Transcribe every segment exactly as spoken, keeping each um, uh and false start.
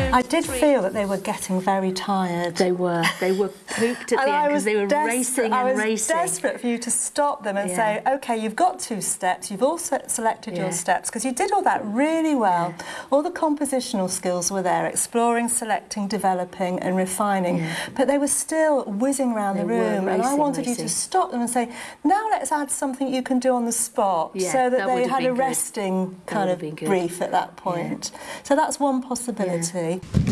I did feel that they were getting very tired. They were. They were pooped at the end because they were racing and I was racing. desperate for you to stop them and yeah. say, OK, you've got two steps, you've all selected yeah. your steps, because you did all that really well. Yeah. All the compositional skills were there, exploring, selecting, developing and refining, yeah. but they were still whizzing around they the room, racing, and I wanted racing. you to stop them and say, now let's add something you can do on the spot, yeah, so that, that they had a good. resting that kind of brief at that point. Yeah. So that's one possibility. Yeah.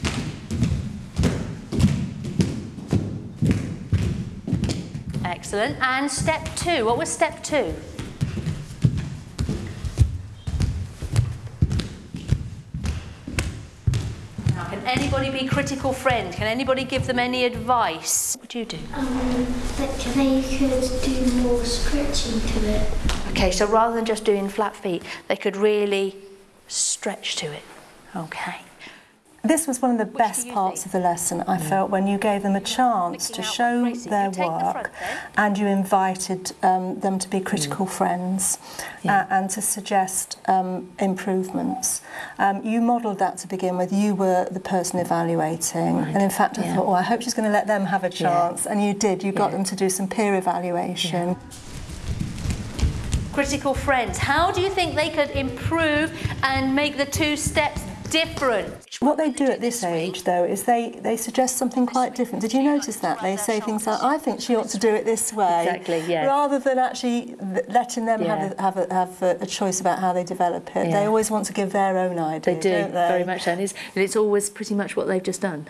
Excellent. And step two, what was step two? Now, can anybody be critical friend? Can anybody give them any advice? What do you do? Um, that they could do more stretching to it. Okay, so rather than just doing flat feet, they could really stretch to it. Okay. This was one of the Which best parts think? of the lesson, I mm. felt, when you gave them a chance to show their work the and you invited um, them to be critical mm. friends yeah. uh, and to suggest um, improvements. Um, you modelled that to begin with. You were the person evaluating. Right. And in fact, I yeah. thought, oh, I hope she's going to let them have a chance. Yeah. And you did. You got yeah. them to do some peer evaluation. Yeah. Critical friends, how do you think they could improve and make the two steps different? What they do at this age, though, is they, they suggest something quite different. Did you notice that? They say things like, I think she ought to do it this way. Exactly, yeah. Rather than actually letting them yeah. have, a, have, a, have a, a choice about how they develop it. Yeah. They always want to give their own idea, They do, don't they? very much so. And it's, and it's always pretty much what they've just done.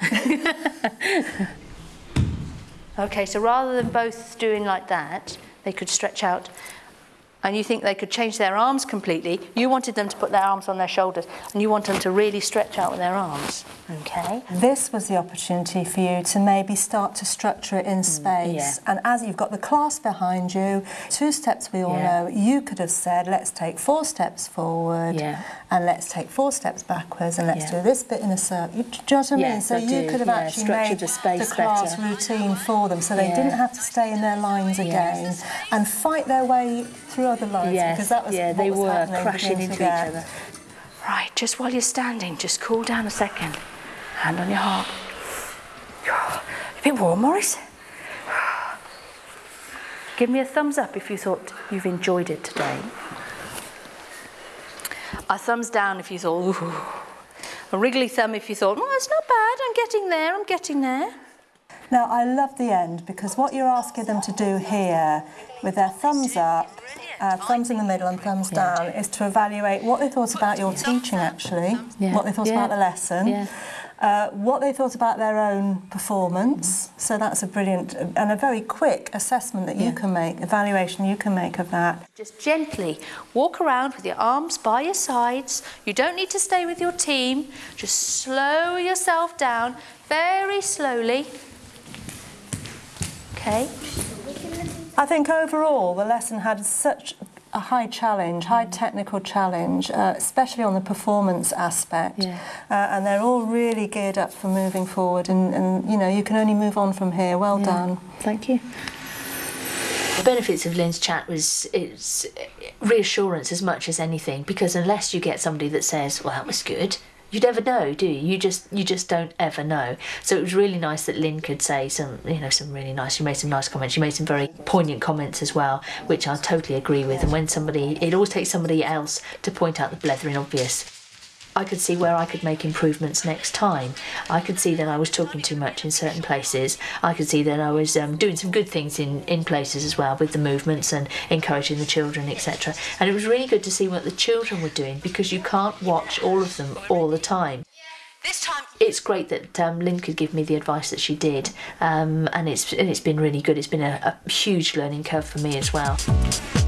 OK, so rather than both doing like that, they could stretch out. And you think they could change their arms completely. You wanted them to put their arms on their shoulders, and you want them to really stretch out with their arms. Okay. This was the opportunity for you to maybe start to structure it in space. Mm, yeah. And as you've got the class behind you, two steps we all yeah. know, you could have said, let's take four steps forward, yeah. and let's take four steps backwards, and let's yeah. do this bit in a circle. Do you know what I mean? Yes, so I you do. could have yeah, actually made the, space the class better. routine for them, so they yeah. didn't have to stay in their lines again yes. and fight their way through other lines, yes. because that was yeah, what they was were happening crashing into together. each other. Right, just while you're standing, just cool down a second. Hand on your heart. A bit warm, Maurice. Give me a thumbs up if you thought you've enjoyed it today. A thumbs down if you thought, ooh. A wriggly thumb if you thought, oh, it's not bad, I'm getting there, I'm getting there. Now, I love the end, because what you're asking them to do here, with their thumbs up, uh, thumbs in the middle and thumbs yeah. down, is to evaluate what they thought about your teaching, actually, yeah. what they thought yeah. about the lesson, yeah. uh, what they thought about their own performance. Mm. So that's a brilliant and a very quick assessment that you yeah. can make, evaluation you can make of that. Just gently walk around with your arms by your sides. You don't need to stay with your team. Just slow yourself down very slowly. Okay. I think overall the lesson had such a high challenge, high technical challenge, uh, especially on the performance aspect. Yeah. Uh, and they're all really geared up for moving forward, and, and you know, you can only move on from here. Well yeah. done. Thank you. The benefits of Lynn's chat was it's reassurance as much as anything, because unless you get somebody that says, well, that was good, you never know, do you? You just you just don't ever know. So it was really nice that Lynn could say some, you know, some really nice. She made some nice comments. She made some very poignant comments as well, which I totally agree with. And when somebody, it always takes somebody else to point out the blethering obvious. I could see where I could make improvements next time. I could see that I was talking too much in certain places. I could see that I was um, doing some good things in, in places as well, with the movements and encouraging the children, et cetera. And it was really good to see what the children were doing, because you can't watch all of them all the time. It's great that um, Lynn could give me the advice that she did, um, and it's and it's been really good. It's been a, a huge learning curve for me as well.